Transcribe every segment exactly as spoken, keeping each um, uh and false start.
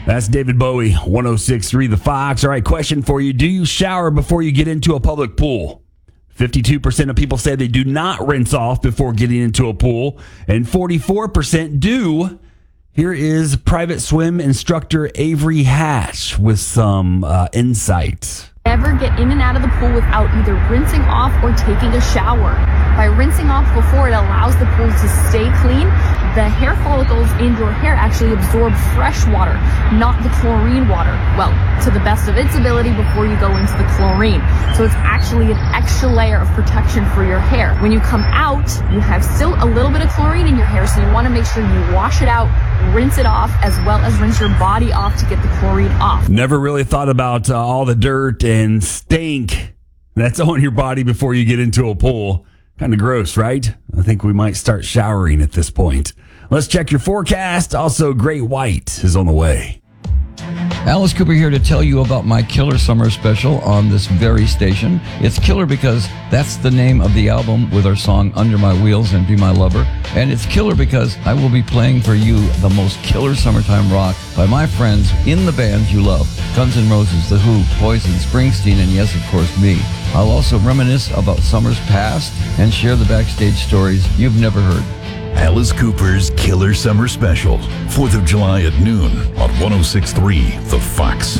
That's David Bowie, one oh six point three The Fox. All right, question for you. Do you shower before you get into a public pool? fifty-two percent of people say they do not rinse off before getting into a pool, and forty-four percent do. Here is private swim instructor Avery Hatch with some uh, insight. Never get in and out of the pool without either rinsing off or taking a shower. By rinsing off before, it allows the pool to stay clean. The hair follicles in your hair actually absorb fresh water, not the chlorine water. Well, to the best of its ability before you go into the chlorine. So it's actually an extra layer of protection for your hair. When you come out, you have still a little bit of chlorine in your hair, so you want to make sure you wash it out, rinse it off, as well as rinse your body off to get the chlorine off. Never really thought about uh, all the dirt and stink that's on your body before you get into a pool. Kind of gross, right? I think we might start showering at this point. Let's check your forecast. Also, Great White is on the way. Alice Cooper here to tell you about my Killer Summer Special on this very station. It's killer because that's the name of the album with our song Under My Wheels and Be My Lover. And it's killer because I will be playing for you the most killer summertime rock by my friends in the bands you love. Guns N' Roses, The Who, Poison, Springsteen, and yes, of course, me. I'll also reminisce about summers past and share the backstage stories you've never heard. Alice Cooper's Killer Summer Special, fourth of July at noon on one oh six point three The Fox.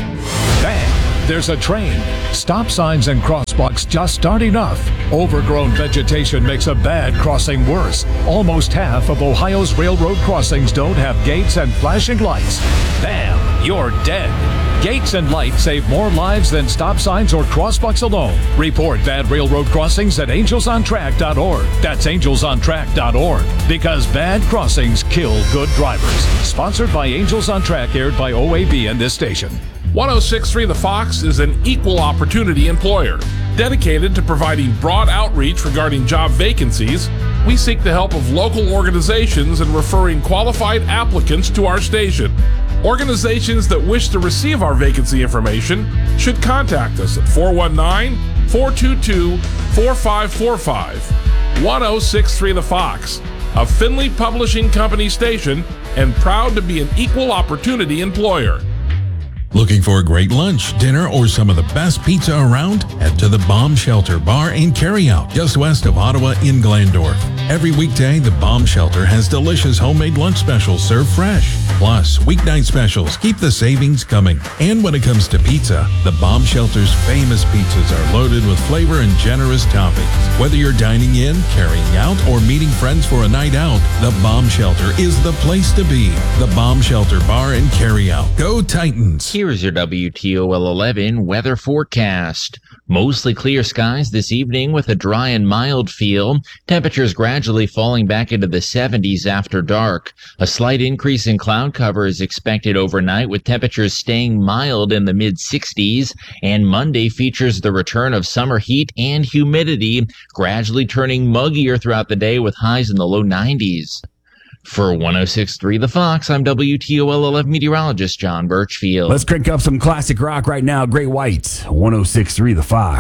Bang! There's a train. Stop signs and crosswalks just aren't enough. Overgrown vegetation makes a bad crossing worse. Almost half of Ohio's railroad crossings don't have gates and flashing lights. Bam! You're dead. Gates and lights save more lives than stop signs or crosswalks alone. Report bad railroad crossings at angels on track dot org. That's angels on track dot org. Because bad crossings kill good drivers. Sponsored by Angels on Track, aired by O A B and this station. one oh six point three The Fox is an equal opportunity employer. Dedicated to providing broad outreach regarding job vacancies, we seek the help of local organizations in referring qualified applicants to our station. Organizations that wish to receive our vacancy information should contact us at four one nine, four two two, four five four five. one oh six point three The Fox, a Findlay Publishing Company station, and proud to be an equal opportunity employer. Looking for a great lunch, dinner, or some of the best pizza around? Head to the Bomb Shelter Bar and Carryout, just west of Ottawa in Glandorf. Every weekday, the Bomb Shelter has delicious homemade lunch specials served fresh. Plus, weeknight specials keep the savings coming. And when it comes to pizza, the Bomb Shelter's famous pizzas are loaded with flavor and generous toppings. Whether you're dining in, carrying out, or meeting friends for a night out, the Bomb Shelter is the place to be. The Bomb Shelter Bar and Carryout. Go Titans! Here's your W T O L eleven weather forecast. Mostly clear skies this evening with a dry and mild feel. Temperatures gradually falling back into the seventies after dark. A slight increase in cloud cover is expected overnight, with temperatures staying mild in the mid-sixties. And Monday features the return of summer heat and humidity, gradually turning muggier throughout the day with highs in the low nineties. For one oh six point three The Fox, I'm W T O L eleven meteorologist John Birchfield. Let's crank up some classic rock right now. Great White, one oh six point three The Fox.